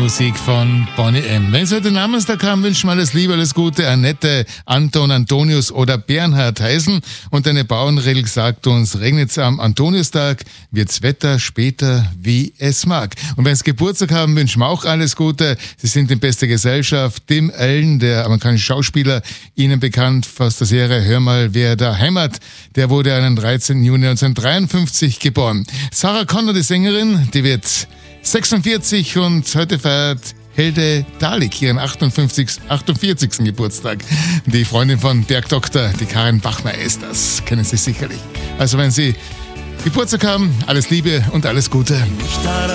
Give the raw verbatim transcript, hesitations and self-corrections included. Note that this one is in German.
Musik von Boney M. Wenn Sie heute Namenstag haben, wünschen wir alles Liebe, alles Gute. Annette, Anton, Antonius oder Bernhard heißen. Und eine Bauernregel sagt uns, regnet's am Antoniustag, wird's Wetter später, wie es mag. Und wenn Sie Geburtstag haben, wünschen wir auch alles Gute. Sie sind in bester Gesellschaft. Tim Allen, der amerikanische Schauspieler, Ihnen bekannt aus der Serie Hör mal, wer da heimat. Der wurde am dreizehnten Juni neunzehnhundertdreiundfünfzig geboren. Sarah Connor, die Sängerin, die wird sechsundvierzig und heute feiert Hilde Dalik ihren achtundfünfzigsten, achtundvierzigsten Geburtstag. Die Freundin von Bergdoktor, die Karin Bachmeier ist das, kennen Sie sicherlich. Also wenn Sie Geburtstag haben, alles Liebe und alles Gute.